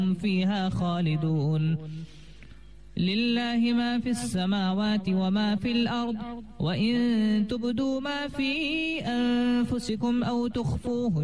فيها خالدون لله ما في السماوات وما في الأرض وإن تبدوا ما في أنفسكم أو تخفوه